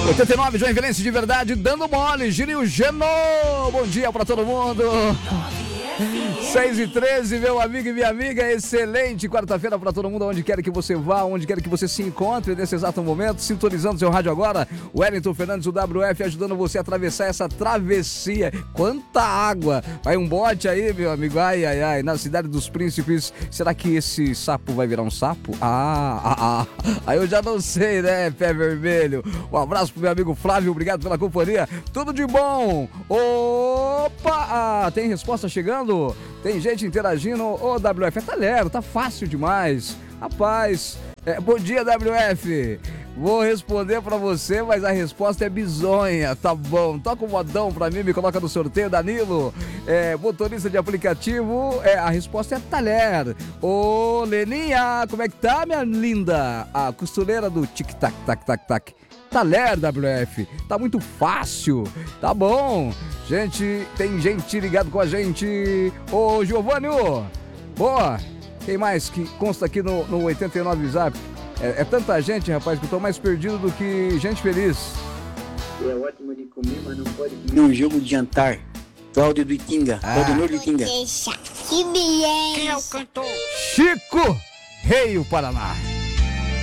89, Joinvilense de verdade, dando mole, Girinho Geno. Bom dia pra todo mundo. 6h13, meu amigo e minha amiga, excelente quarta-feira pra todo mundo, onde quer que você vá, onde quer que você se encontre nesse exato momento, sintonizando seu rádio agora, o Wellington Fernandes, o WF, ajudando você a atravessar essa travessia. Quanta água! Vai um bote aí, meu amigo, ai, ai, ai, na Cidade dos Príncipes, será que esse sapo vai virar um sapo? Aí eu já não sei, né, pé vermelho. Um abraço pro meu amigo Flávio, obrigado pela companhia, tudo de bom. Opa, tem resposta chegando? Tem gente interagindo. Ô, WF, é talher, tá fácil demais. Rapaz, bom dia, WF. Vou responder pra você, mas a resposta é bizonha. Tá bom, toca um modão pra mim, me coloca no sorteio, Danilo. Motorista de aplicativo, a resposta é talher. Ô, Leninha, como é que tá, minha linda? A costureira do tic-tac, tac-tac-tac. Talher, WF, tá muito fácil, tá bom, gente, tem gente ligado com a gente. Ô, Giovanni, boa, quem mais que consta aqui no 89 Zap? É tanta gente, rapaz, que eu tô mais perdido do que gente feliz. É ótimo de comer, mas não pode comer um jogo de jantar. Cláudio do Itinga, Claudio do Itinga. Quem é o cantor? Chico, Rei do Paraná.